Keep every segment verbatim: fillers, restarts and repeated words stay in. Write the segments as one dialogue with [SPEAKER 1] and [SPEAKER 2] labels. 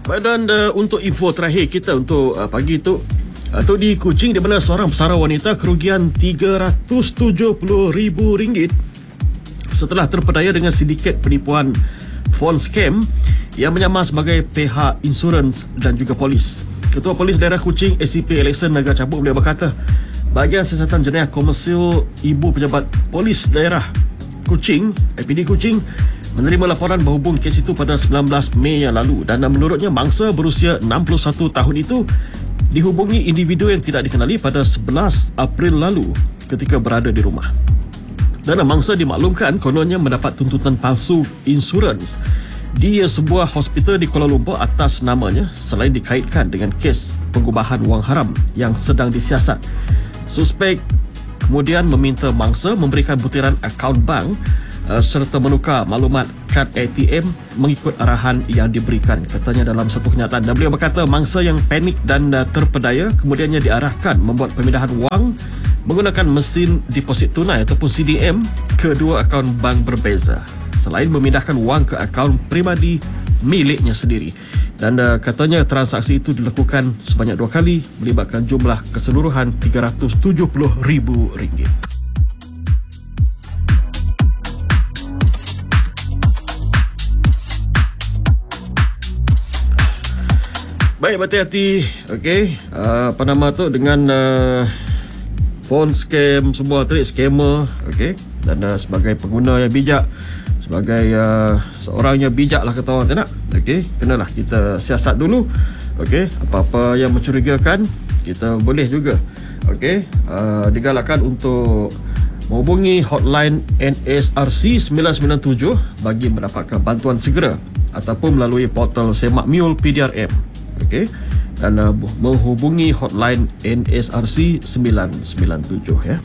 [SPEAKER 1] Dan uh, untuk info terakhir kita untuk uh, pagi itu, atau di Kuching, di mana seorang pesara wanita kerugian tiga ratus tujuh puluh ribu ringgit setelah terpedaya dengan sindiket penipuan phone scam yang menyamar sebagai pihak insurans dan juga polis. Ketua Polis Daerah Kuching A C P Alexander Naga Cabut, beliau berkata, Bahagian Siasatan Jenayah Komersial Ibu Pejabat Polis Daerah Kuching, A P D Kuching, menerima laporan berhubung kes itu pada sembilan belas Mei yang lalu, dan menurutnya mangsa berusia enam puluh satu tahun itu dihubungi individu yang tidak dikenali pada sebelas April lalu ketika berada di rumah. Dan mangsa dimaklumkan kononnya mendapat tuntutan palsu insurans di sebuah hospital di Kuala Lumpur atas namanya, selain dikaitkan dengan kes pengubahan wang haram yang sedang disiasat. Suspek kemudian meminta mangsa memberikan butiran akaun bank uh, serta menukar maklumat kad A T M mengikut arahan yang diberikan, katanya dalam satu kenyataan. Dan beliau berkata mangsa yang panik dan uh, terpedaya kemudiannya diarahkan membuat pemindahan wang menggunakan mesin deposit tunai ataupun C D M ke dua akaun bank berbeza, selain memindahkan wang ke akaun peribadi miliknya sendiri. Dan uh, katanya transaksi itu dilakukan sebanyak dua kali, melibatkan jumlah keseluruhan tiga ratus tujuh puluh ribu ringgit. Baik, berhati-hati, okey. Uh, apa nama tu, dengan uh, phone scam semua tadi, scammer, okey. Dan uh, sebagai pengguna yang bijak, sebagai uh, seorang yang bijak lah kata orang, tak nak, okey, kenalah kita siasat dulu, okey. Apa-apa yang mencurigakan kita boleh juga, okey, uh, digalakkan untuk menghubungi hotline N S R C sembilan sembilan tujuh bagi mendapatkan bantuan segera, ataupun melalui portal Semak Mule P D R M, okey. Dan uh, menghubungi hotline N S R C sembilan sembilan tujuh, ya.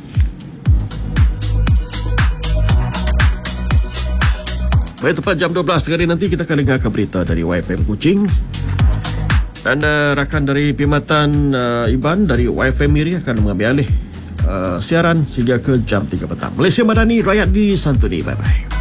[SPEAKER 1] Baik, tepat jam dua belas hari nanti kita akan dengarkan berita dari Y F M Kuching. Dan uh, rakan dari perkhidmatan uh, Iban dari Y F M Miri akan mengambil alih uh, siaran sehingga ke jam tiga petang. Malaysia Madani, rakyat di Santuni. Bye-bye.